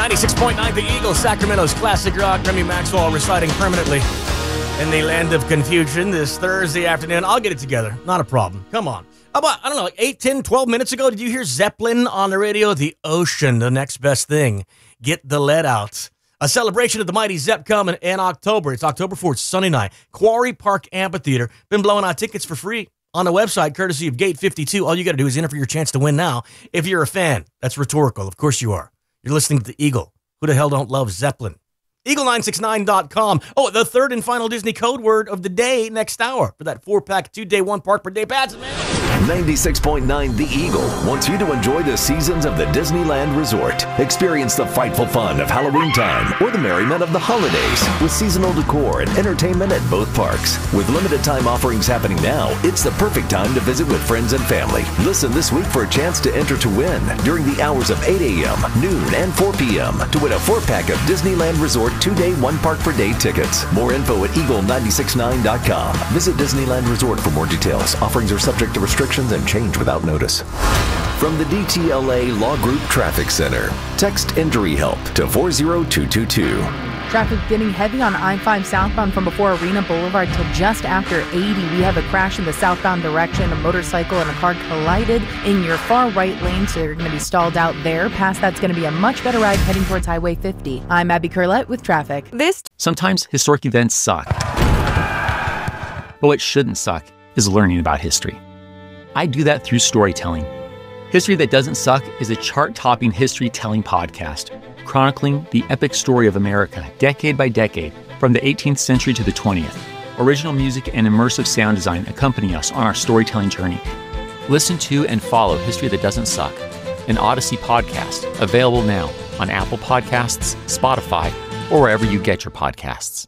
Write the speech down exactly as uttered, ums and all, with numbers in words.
ninety-six point nine The Eagle, Sacramento's classic rock. Remy Maxwell residing permanently in the land of confusion this Thursday afternoon. I'll get it together. Not a problem. Come on. How about, I don't know, like eight, ten, twelve minutes ago, did you hear Zeppelin on the radio? The ocean, the next best thing. Get the lead out. A celebration of the mighty Zepp coming in October. It's October fourth, Sunday night. Quarry Park Amphitheater. Been blowing out tickets for free on the website, courtesy of Gate fifty-two. All you got to do is enter for your chance to win now. If you're a fan, that's rhetorical. Of course you are. You're listening to the Eagle. Who the hell don't love Zeppelin? eagle nine six nine dot com. Oh, the third and final Disney code word of the day next hour for that four-pack, two-day, one-park per day pass, man. ninety-six point nine The Eagle wants you to enjoy the seasons of the Disneyland Resort. Experience the frightful fun of Halloween time or the merriment of the holidays with seasonal decor and entertainment at both parks. With limited time offerings happening now, it's the perfect time to visit with friends and family. Listen this week for a chance to enter to win during the hours of eight a.m., noon, and four p.m. to win a four-pack of Disneyland Resort two-day, one-park per day tickets. More info at eagle nine six nine dot com. Visit Disneyland Resort for more details. Offerings are subject to restrictions and change without notice. From the D T L A Law Group Traffic Center, text injury help to four zero two two two. Traffic getting heavy on I five southbound from before Arena Boulevard till just after eighty. We have a crash in the southbound direction. A motorcycle and a car collided in your far right lane, so you're going to be stalled out there. Past that's going to be a much better ride heading towards Highway fifty. I'm Abby Curlett with traffic. This Sometimes historic events suck. But what shouldn't suck is learning about history. I do that through storytelling. History That Doesn't Suck is a chart-topping history-telling podcast, chronicling the epic story of America, decade by decade, from the eighteenth century to the twentieth. Original music and immersive sound design accompany us on our storytelling journey. Listen to and follow History That Doesn't Suck, an Odyssey podcast, available now on Apple Podcasts, Spotify, or wherever you get your podcasts.